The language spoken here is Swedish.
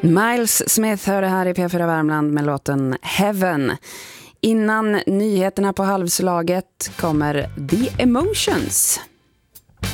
Miles Smith hör det här i P4 Värmland med låten Heaven. Innan nyheterna på halvslaget kommer The Emotions.